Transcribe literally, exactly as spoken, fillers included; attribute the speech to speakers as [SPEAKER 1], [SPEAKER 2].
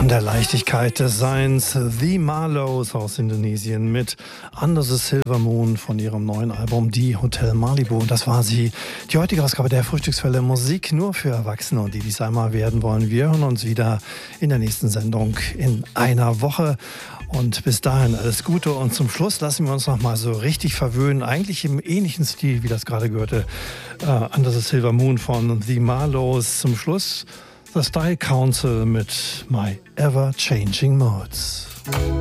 [SPEAKER 1] Von der Leichtigkeit des Seins, The Marlows aus Indonesien mit Under the Silver Moon von ihrem neuen Album Die Hotel Malibu. Und das war sie, die heutige Ausgabe der Frühstückswelle, Musik nur für Erwachsene und die, die es einmal werden wollen. Wir hören uns wieder in der nächsten Sendung in einer Woche. Und bis dahin alles Gute. Und zum Schluss lassen wir uns noch mal so richtig verwöhnen. Eigentlich im ähnlichen Stil, wie das gerade gehörte. Uh, Under the Silver Moon von The Marlows. Zum Schluss The Style Council mit My Ever Changing Modes.